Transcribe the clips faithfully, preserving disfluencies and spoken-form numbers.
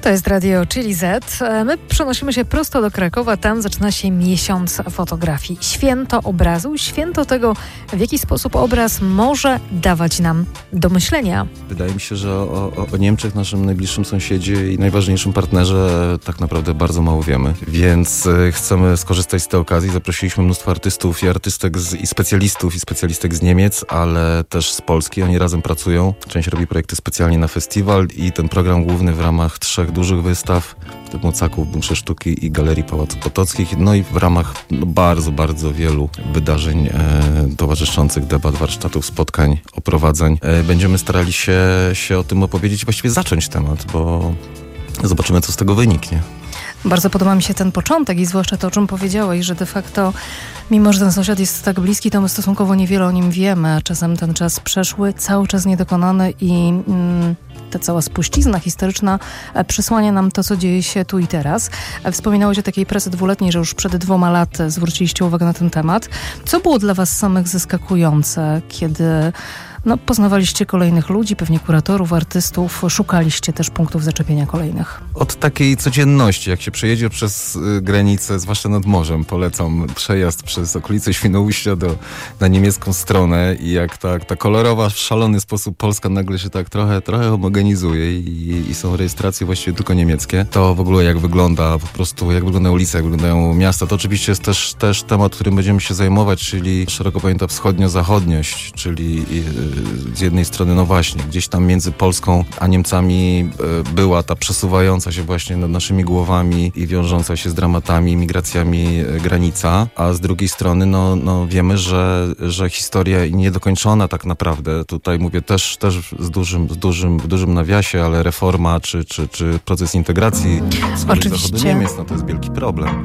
To jest Radio Chili Z. My przenosimy się prosto do Krakowa. Tam zaczyna się miesiąc fotografii. Święto obrazu, święto tego, w jaki sposób obraz może dawać nam do myślenia. Wydaje mi się, że o, o, o Niemczech, naszym najbliższym sąsiedzie i najważniejszym partnerze, tak naprawdę bardzo mało wiemy. Więc chcemy skorzystać z tej okazji. Zaprosiliśmy mnóstwo artystów i artystek z, i specjalistów i specjalistek z Niemiec, ale też z Polski. Oni razem pracują. Część robi projekty specjalnie na festiwal i ten program główny w ramach trzech dużych wystaw, typu Mocaków, Bunkrze Sztuki i Galerii Pałacu Potockich, no i w ramach no, bardzo, bardzo wielu wydarzeń e, towarzyszących, debat, warsztatów, spotkań, oprowadzeń. E, będziemy starali się, się o tym opowiedzieć, właściwie zacząć temat, bo zobaczymy, co z tego wyniknie. Bardzo podoba mi się ten początek i zwłaszcza to, o czym powiedziałeś, że de facto, mimo że ten sąsiad jest tak bliski, to my stosunkowo niewiele o nim wiemy, a czasem ten czas przeszły, cały czas niedokonany i mm, ta cała spuścizna historyczna przysłania nam to, co dzieje się tu i teraz. Wspominałeś o takiej pracy dwuletniej, że już przed dwoma laty zwróciliście uwagę na ten temat. Co było dla was samych zaskakujące, kiedy no, poznawaliście kolejnych ludzi, pewnie kuratorów, artystów, szukaliście też punktów zaczepienia kolejnych? Od takiej codzienności, jak się przejedzie przez y, granicę, zwłaszcza nad morzem, polecam przejazd przez okolice Świnoujścia do, na niemiecką stronę i jak ta, ta kolorowa, w szalony sposób Polska nagle się tak trochę, trochę homogenizuje i, i są rejestracje właściwie tylko niemieckie, to w ogóle jak wygląda po prostu, jak wyglądają ulice, jak wyglądają miasta, to oczywiście jest też, też temat, którym będziemy się zajmować, czyli szeroko pojęta wschodnio-zachodniość, czyli y, z jednej strony, no właśnie, gdzieś tam między Polską a Niemcami y, była ta przesuwająca się właśnie nad naszymi głowami i wiążąca się z dramatami, migracjami y, granica, a z drugiej strony, no, no wiemy, że, że historia niedokończona tak naprawdę, tutaj mówię też, też z dużym, z dużym, w dużym nawiasie, ale reforma czy, czy, czy proces integracji wschodu i zachodu Niemiec, no to jest wielki problem.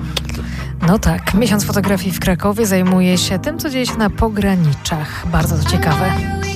No tak, miesiąc fotografii w Krakowie zajmuje się tym, co dzieje się na pograniczach. Bardzo to ciekawe.